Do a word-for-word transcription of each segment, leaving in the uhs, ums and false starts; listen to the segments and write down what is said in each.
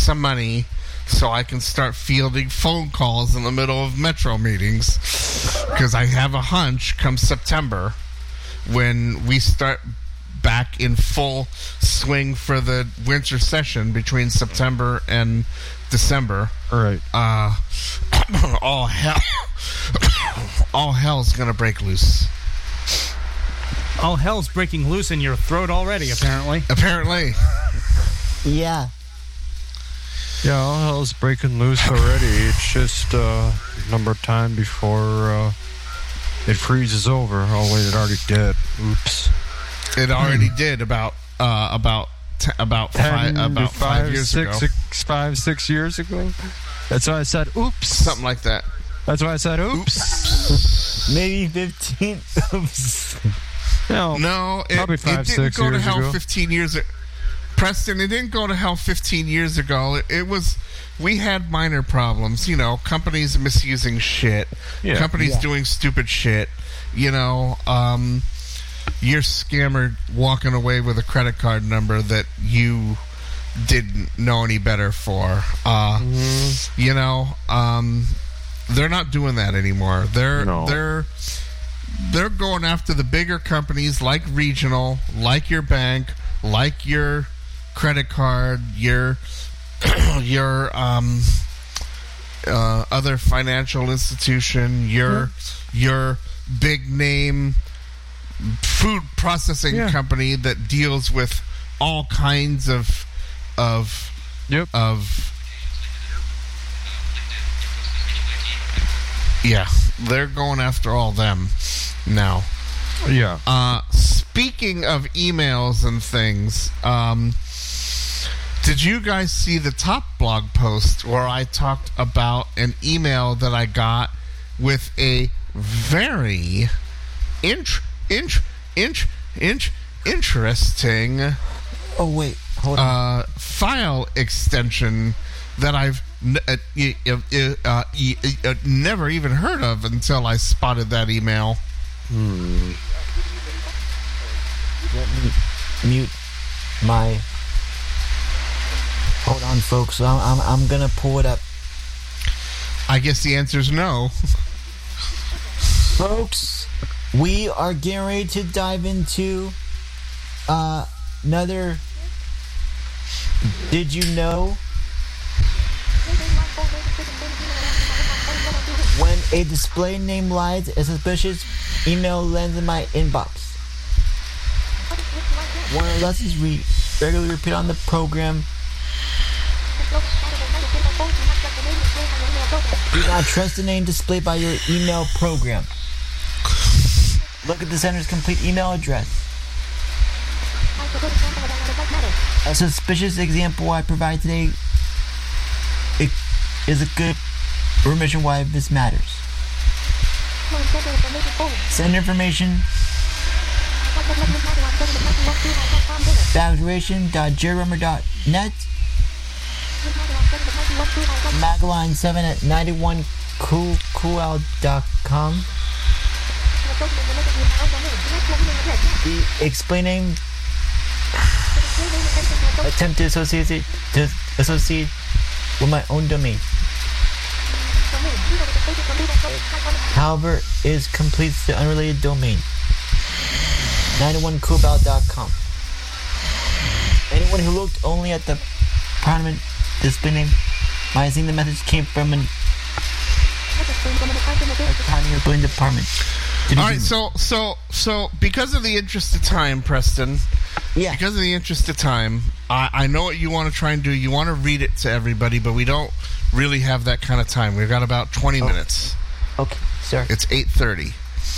some money so I can start fielding phone calls in the middle of Metro meetings. Because I have a hunch come September, when we start back in full swing for the winter session between September and December. Right. Uh, all hell, all hell's gonna break loose. All hell's breaking loose in your throat already, apparently. Apparently. Yeah. Yeah, all hell's breaking loose already. It's just uh, a number of time before uh, it freezes over. Oh, wait, it already did. Oops. It already hmm. did about uh, about t- about Ten, five about five, five years six, ago. Six, five six years ago. That's why I said oops. Something like that. That's why I said oops. Maybe fifteen. Oops. No, no, it, probably five, it didn't six go to years hell ago. fifteen years ago. Preston, it didn't go to hell fifteen years ago. It, it was, we had minor problems. You know, companies misusing shit. Yeah. Companies Yeah. doing stupid shit. You know, um, your scammer walking away with a credit card number that you didn't know any better for. Uh, mm-hmm. You know, um, they're not doing that anymore. They're no. they're they're going after the bigger companies like Regional, like your bank, like your credit card, your your um, uh, other financial institution, your mm-hmm. your big name food processing yeah. company that deals with all kinds of of yep. of yeah, they're going after all them now. Yeah. Uh, speaking of emails and things, um, did you guys see the top blog post where I talked about an email that I got with a very int int int int interesting Oh wait, hold on. uh, file extension that I've n- uh, uh, uh, uh, never even heard of until I spotted that email. Hmm. Let me mute my. Hold on, folks. I'm I'm, I'm gonna pull it up. I guess the answer is no. Folks, we are getting ready to dive into uh, another. Did you know? When a display name lies, a suspicious email lands in my inbox. One of the lessons we regularly repeat on the program. Do not trust the name displayed by your email program. Look at the sender's complete email address. A suspicious example I provide today it is a good remission why this matters. Send information evaluation dot jerrummer dot net Magline seven at ninety-one cool cool dot com. The explaining attempt to associate to associate with my own domain. However, is completes the unrelated domain. ninety-one cool dot com. Anyone who looked only at the prominent display name might have seen the message came from an accounting or billing department. All right, so so so because of the interest of time, Preston. Yeah. Because of the interest of time, I, I know what you want to try and do. You want to read it to everybody, but we don't really have that kind of time. We've got about twenty oh. minutes. Okay, sorry. It's eight thirty.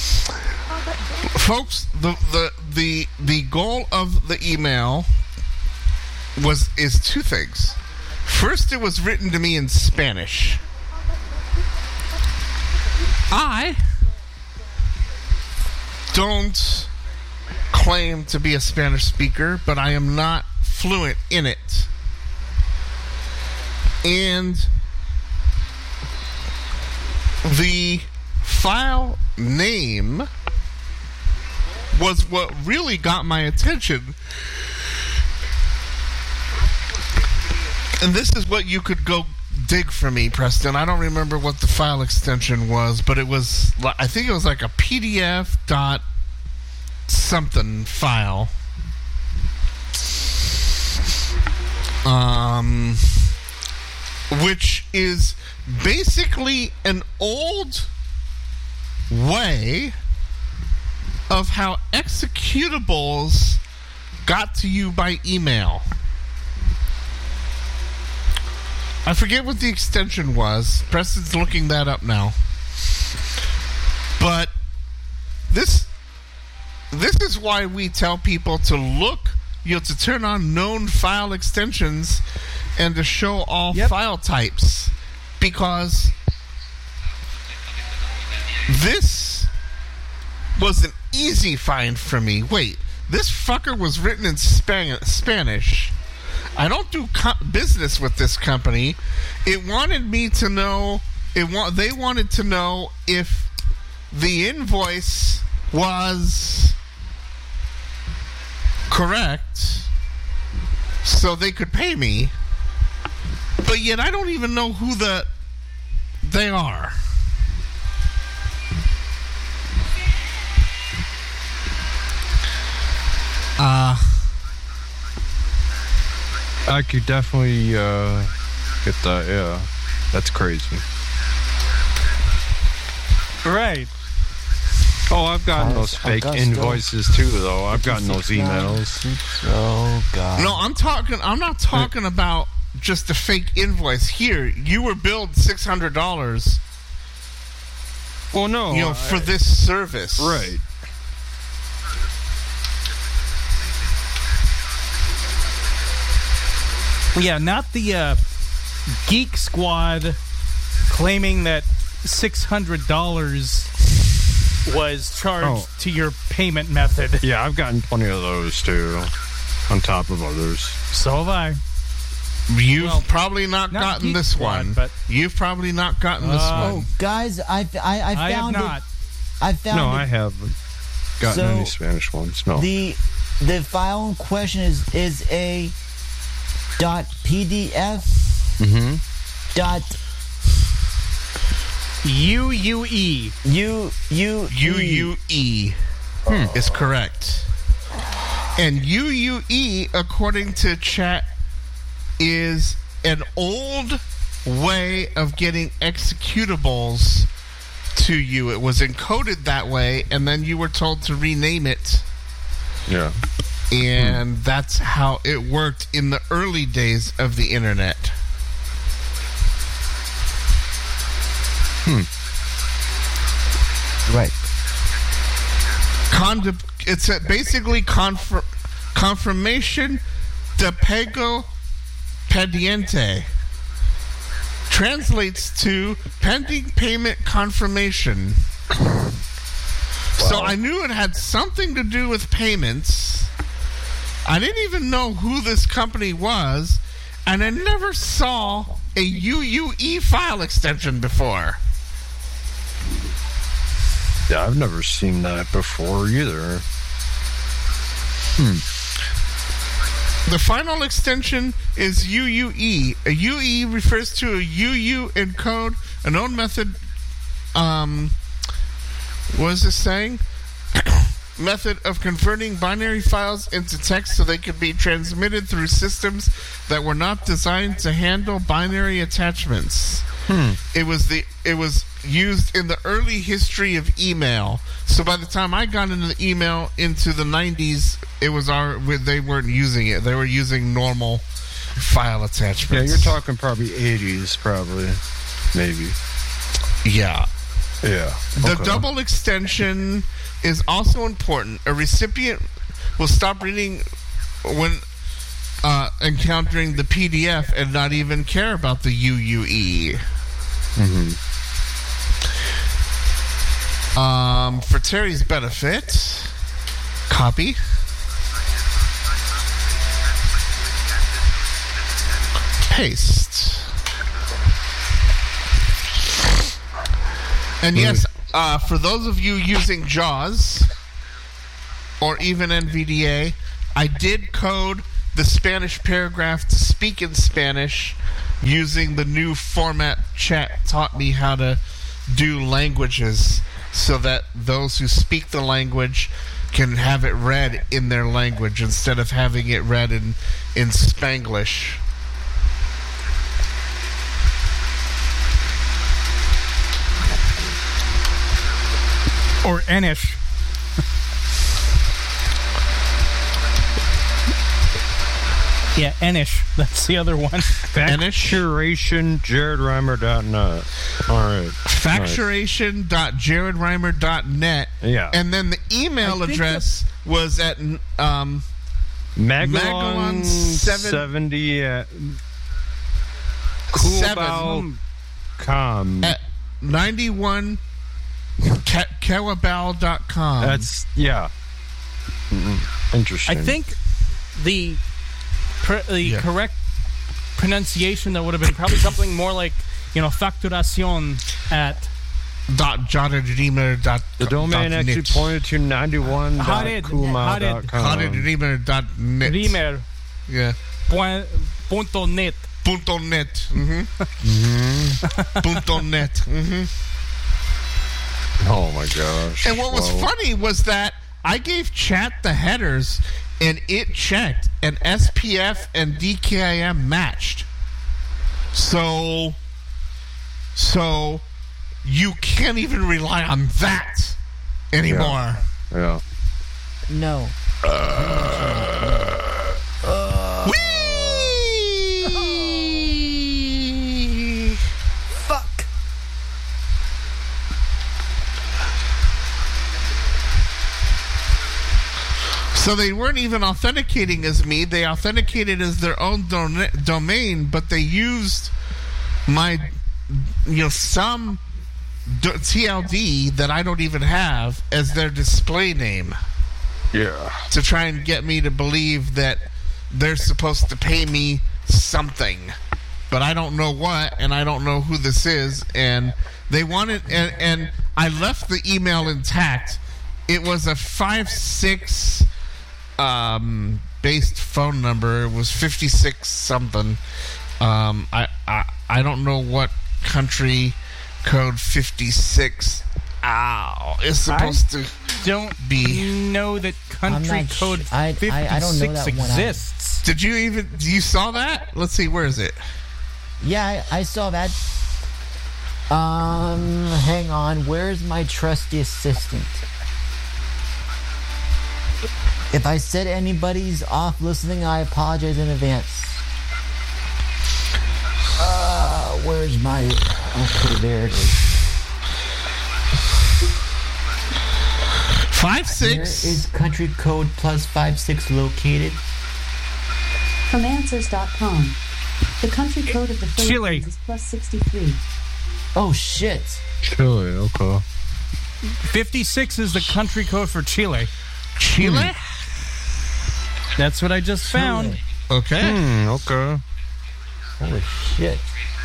Folks, the, the the the goal of the email was is two things. First, it was written to me in Spanish. I don't claim to be a Spanish speaker, but I am not fluent in it. And the file name was what really got my attention. And this is what you could go dig for me, Preston. I don't remember what the file extension was, but it was, I think it was like a P D F dot something file. Um, which is basically an old way of how executables got to you by email. I forget what the extension was. Preston's looking that up now. But this this is why we tell people to look, you know, to turn on known file extensions and to show all Yep. file types. Because this was an easy find for me. Wait, this fucker was written in Span- Spanish. I don't do co- business with this company. It wanted me to know. It wa- They wanted to know if the invoice was correct, so they could pay me. But yet, I don't even know who the they are. Uh. I could definitely uh, get that. Yeah, that's crazy. Right. Oh, I've gotten those fake Augusto. invoices too, though. I've gotten those emails. Oh God. No, I'm talking. I'm not talking about just a fake invoice. Here, you were billed six hundred dollars. Well, no, You know, I- for this service, right. Yeah, not the uh, Geek Squad claiming that six hundred dollars was charged Oh. to your payment method. Yeah, I've gotten plenty of those too, on top of others. So have I. You've Well, probably not, not gotten Geek this Squad, one. but- You've probably not gotten this Uh, one. Oh, guys, I, I, I I have found not. it. I found No, it. I haven't gotten So, any Spanish ones. No. The the file in question is is a dot pdf Mm-hmm. dot U U E. u u U U E is correct. And U U E, according to chat, is an old way of getting executables to you. It was encoded that way, and then you were told to rename it. Yeah. And that's how it worked in the early days of the internet. right. Conde- it's a basically confir- confirmation de pago pendiente. Translates to pending payment confirmation. So I knew it had something to do with payments. I didn't even know who this company was, and I never saw a U U E file extension before. Yeah, I've never seen that before either. The final extension is U U E. A U E refers to a U U encode, a known method. Um, what is this saying? Method of converting binary files into text so they could be transmitted through systems that were not designed to handle binary attachments. It was the it was used in the early history of email. So by the time I got into the email into the nineties, it was our they weren't using it. They were using normal file Yeah, attachments. you're talking probably eighties, probably. Maybe. Yeah. Yeah. The Okay. double extension is also important. A recipient will stop reading when uh, encountering the P D F and not even care about the U U E. Mm-hmm. Um, for Terry's benefit, copy. Paste. And yes, uh, for those of you using JAWS or even N V D A, I did code the Spanish paragraph to speak in Spanish using the new format chat taught me how to do languages so that those who speak the language can have it read in their language instead of having it read in, in Spanglish. Or Enish. Yeah, Enish. That's the other one. Facturation, jared reimer dot net. All right. Facturation dot jared reimer dot net. Yeah. And then the email address was at um, Magellan Magellan seven, seventy at seven coolbow dot com. at ninety-one kewabal dot com. That's, yeah. Mm, interesting. I think the pr- the Yeah. correct pronunciation that would have been probably something more like, you know, facturacion at dot jaredreamer dot the domain dot actually net. pointed to ninety-one dot Jared- coolbow dot com. jaredreamer dot net. Reamer Yeah. point, punto net. Punto net. Mm-hmm. Punto net. Mm-hmm. Oh my gosh. And what was Whoa. funny was that I gave chat the headers and it checked and S P F and D K I M matched. So so you can't even rely on that anymore. Yeah. No. Whee! Fuck. So they weren't even authenticating as me. They authenticated as their own don- domain, but they used my, you know, some d- T L D that I don't even have as their display name Yeah. to try and get me to believe that they're supposed to pay me something. But I don't know what, and I don't know who this is. And they wanted, and, and I left the email intact. It was a five six um, based phone number. It was fifty-six something. Um, I, I I don't know what country code fifty-six ow is supposed to Don't be. know that country not sh- code I- I- I don't know fifty-six that one either. exists. Did you even you saw that? Let's see, where is it? Yeah, I, I saw that. Um, hang on. Where's my trusty assistant? If I said anybody's off listening, I apologize in advance. Uh, where's my... Okay, there it is. Five Where six. is country code plus five six located? From answers dot com. The country code of the Chile. Philippines is plus sixty-three. Oh, shit. Chile, okay. fifty-six is the country code for Chile. Chile? That's what I just found. Chile. Okay. Hmm, okay. Holy shit.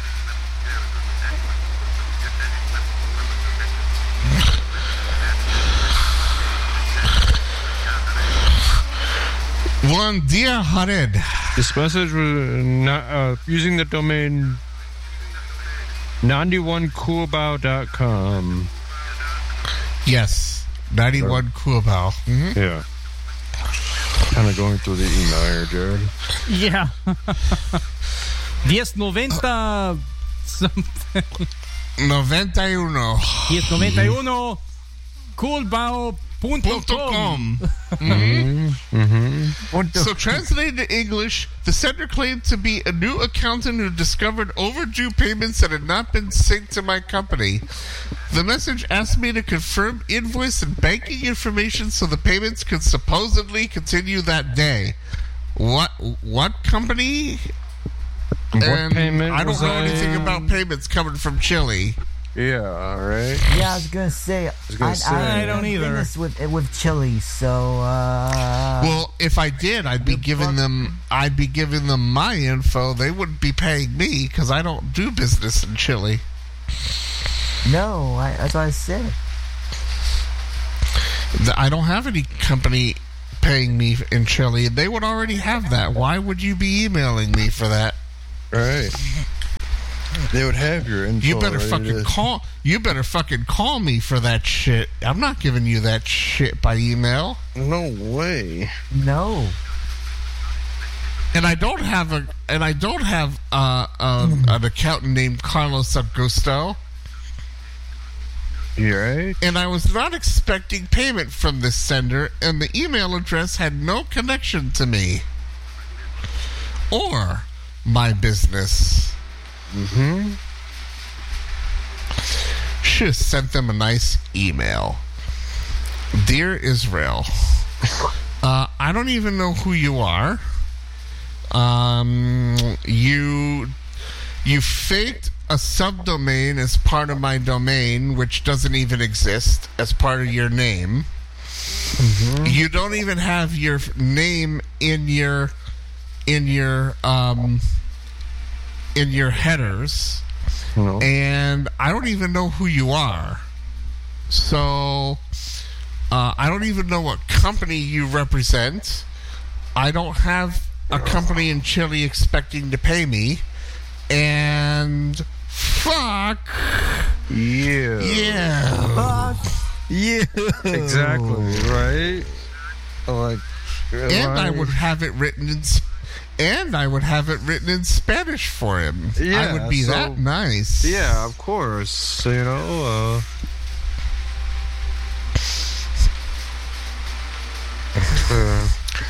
Buen dia, Jared. This message was not, uh, using the domain ninety-one coolbow dot com. Yes. ninety-one Kuabao. Mm-hmm. Yeah. Kind of going through the email here, Jared. Yeah. diez noventa something. ninety-one. diez noventa y uno coolbow punto com. So translated to English, the sender claimed to be a new accountant who discovered overdue payments that had not been synced to my company. The message asked me to confirm invoice and banking information so the payments could supposedly continue that day. What what company? What And payment I don't was know I, anything um, about payments coming from Chile. Yeah, all right. Yeah, I was gonna say. I was gonna say. I don't either. Business with with Chile, so uh. Well, if I did, I'd be giving them. I'd be giving them my info. They wouldn't be paying me because I don't do business in Chile. No, I, that's what I said. I don't have any company paying me in Chile. They would already have that. Why would you be emailing me for that? Right. They would have your info. You better ready fucking to- call. You better fucking call me for that shit. I'm not giving you that shit by email. No way. No. And I don't have a. And I don't have uh, um, an accountant named Carlos Augusto. You right? And I was not expecting payment from this sender, and the email address had no connection to me or my business. Mm-hmm. Should have sent them a nice email. Dear Israel, uh, I don't even know who you are. Um, you you faked a subdomain as part of my domain, which doesn't even exist as part of your name. Mm-hmm. You don't even have your name in your in your um in your headers. No. And I don't even know who you are. So, uh, I don't even know what company you represent. I don't have a company in Chile expecting to pay me. And fuck. Yeah. Yeah. Yeah. Exactly. Right? Like. And I right. would have it written in Sp- and I would have it written in Spanish for him. I Yeah, would be so- that nice. Yeah, of course. You know, uh. uh,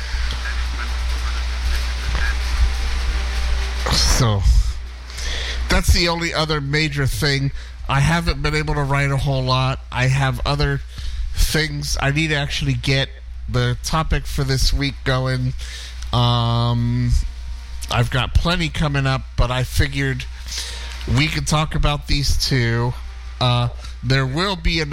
So that's the only other major thing. I haven't been able to write a whole lot. I have other things. I need to actually get the topic for this week going. Um, I've got plenty coming up, but I figured we could talk about these two. Uh, there will be another